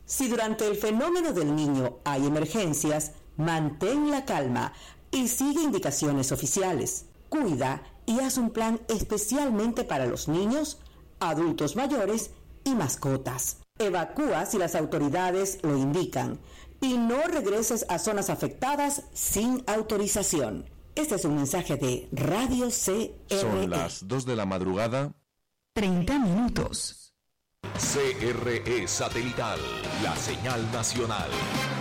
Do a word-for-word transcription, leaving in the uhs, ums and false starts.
Si durante el fenómeno del Niño hay emergencias, mantén la calma y sigue indicaciones oficiales. Cuida y haz un plan especialmente para los niños, adultos mayores y mascotas. Evacúa si las autoridades lo indican y no regreses a zonas afectadas sin autorización. Este es un mensaje de Radio C R E. Son las dos de la madrugada. treinta minutos. C R E Satelital, la señal nacional.